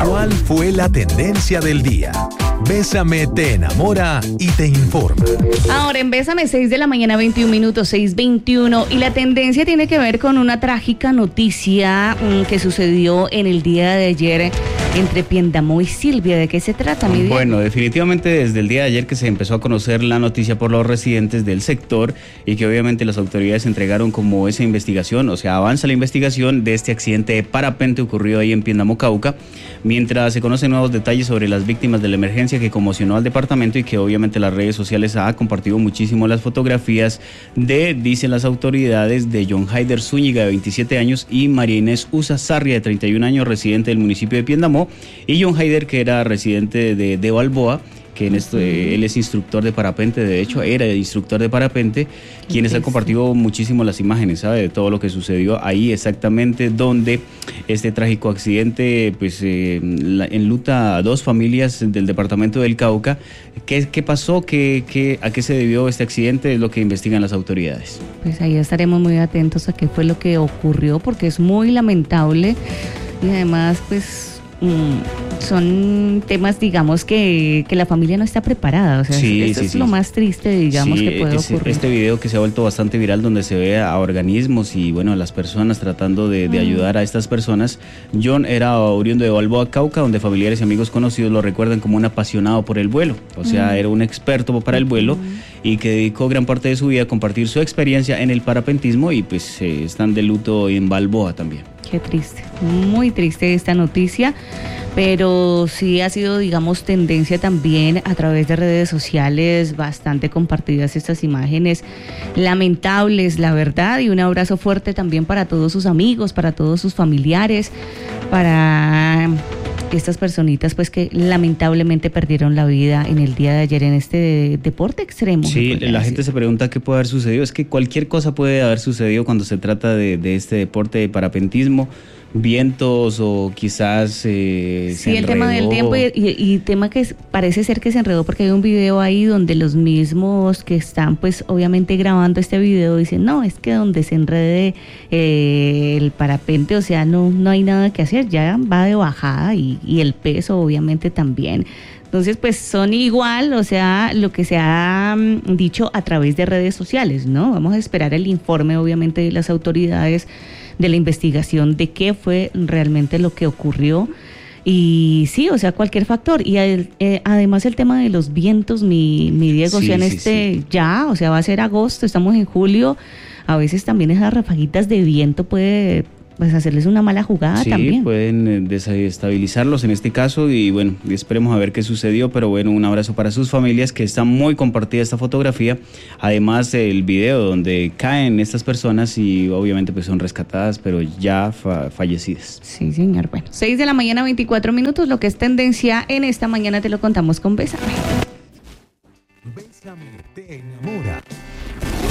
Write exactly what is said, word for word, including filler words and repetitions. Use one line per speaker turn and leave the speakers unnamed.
¿Cuál fue la tendencia del día? Bésame te enamora y te informa.
Ahora en Bésame, seis de la mañana, veintiún minutos, seis veintiuno. Y la tendencia tiene que ver con una trágica noticia mmm, que sucedió en el día de ayer entre Piendamó y Silvia. ¿De qué se trata, mi Diego?
Bueno, definitivamente desde el día de ayer que se empezó a conocer la noticia por los residentes del sector y que obviamente las autoridades entregaron como esa investigación, o sea, avanza la investigación de este accidente de parapente ocurrido ahí en Piendamó, Cauca, mientras se conocen nuevos detalles sobre las víctimas de la emergencia que conmocionó al departamento y que obviamente las redes sociales ha compartido muchísimo las fotografías de, dicen las autoridades, de John Haider Zúñiga, de veintisiete años, y María Inés Usa Sarria, de treinta y un años, residente del municipio de Piendamó, y John Haider, que era residente de, de Balboa, que en esto, eh, él es instructor de parapente, de hecho era instructor de parapente, quienes han compartido muchísimo las imágenes, ¿sabe? De todo lo que sucedió ahí exactamente donde este trágico accidente pues eh, la, enluta a dos familias del departamento del Cauca. ¿Qué, qué pasó? ¿Qué, qué, ¿A qué se debió este accidente? Es lo que investigan las autoridades.
Pues ahí estaremos muy atentos a qué fue lo que ocurrió, porque es muy lamentable y además pues Mm, son temas, digamos, que, que la familia no está preparada, o sea,
sí,
eso
sí,
es
sí.
lo más triste, digamos,
sí,
que puede
ese,
ocurrir.
Este video que se ha vuelto bastante viral, donde se ve a organismos y, bueno, a las personas tratando de, de mm. ayudar a estas personas. John era oriundo de Balboa, Cauca, donde familiares y amigos conocidos lo recuerdan como un apasionado por el vuelo, o sea, mm. era un experto para el vuelo mm. y que dedicó gran parte de su vida a compartir su experiencia en el parapentismo y pues eh, están de luto en Balboa también.
Qué triste, muy triste esta noticia, pero sí ha sido, digamos, tendencia también a través de redes sociales, bastante compartidas estas imágenes lamentables, la verdad, y un abrazo fuerte también para todos sus amigos, para todos sus familiares, para estas personitas pues que lamentablemente perdieron la vida en el día de ayer en este deporte extremo.
Sí, la decir. gente se pregunta qué puede haber sucedido. Es que cualquier cosa puede haber sucedido cuando se trata de, de este deporte de parapentismo. Vientos o quizás eh,
sí, el tema del tiempo y, y, y tema que es, parece ser que se enredó porque hay un video ahí donde los mismos que están pues obviamente grabando este video dicen no, es que donde se enrede eh, el parapente, o sea, no, no hay nada que hacer, ya va de bajada y, y el peso obviamente también. Entonces, pues son igual, o sea, lo que se ha um, dicho a través de redes sociales, ¿no? Vamos a esperar el informe obviamente de las autoridades de la investigación de qué fue realmente lo que ocurrió. Y sí, o sea, cualquier factor. Y el, eh, además el tema de los vientos, mi, mi Diego, sí, o sea, en sí, este sí. ya, o sea, va a ser agosto, estamos en julio, a veces también esas rafaguitas de viento puede pues hacerles una mala jugada
sí,
también.
Sí, pueden desestabilizarlos en este caso y bueno, esperemos a ver qué sucedió, pero bueno, un abrazo para sus familias, que está muy compartida esta fotografía, además el video donde caen estas personas y obviamente pues son rescatadas, pero ya fa- fallecidas.
Sí, señor. Bueno, seis de la mañana, veinticuatro minutos, lo que es tendencia en esta mañana te lo contamos con Bésame.
Bésame te enamora.